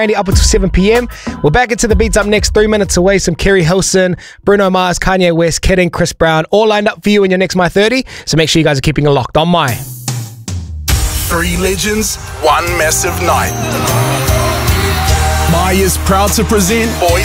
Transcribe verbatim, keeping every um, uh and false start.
Up until seven p m. We're back into the beats up next, three minutes away. Some Kerry Hilson, Bruno Mars, Kanye West, Kidding, Chris Brown, all lined up for you in your next My thirty. So make sure you guys are keeping it locked on My. Three legends, one massive night. My is proud to present Boys